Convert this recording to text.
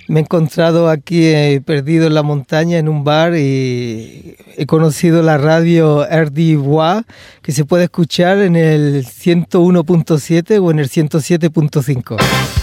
Me he encontrado aquí perdido en la montaña en un bar y he conocido la radio RDY que se puede escuchar en el 101.7 o en el 107.5.